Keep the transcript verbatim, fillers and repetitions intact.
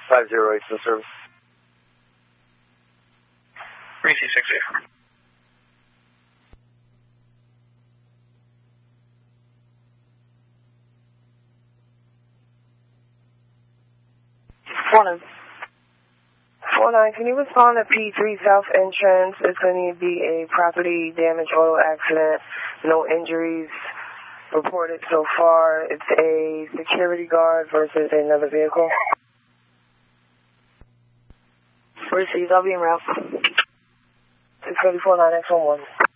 five zero eight, for service. three C six eight. four nine. four nine, can you respond to P three South Entrance? It's going to be a property damage auto accident. No injuries reported so far. It's a security guard versus another vehicle. Received, I'll be en route. six thirty-four nine X one one.